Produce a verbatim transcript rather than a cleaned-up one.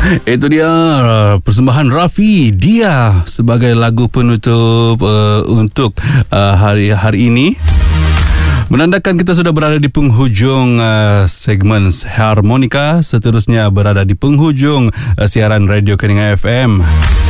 Itu dia uh, persembahan Raffi Dia sebagai lagu penutup uh, untuk uh, hari hari ini. Menandakan kita sudah berada di penghujung uh, segmen Harmonika. Seterusnya berada di penghujung uh, siaran Radio Keningan F M.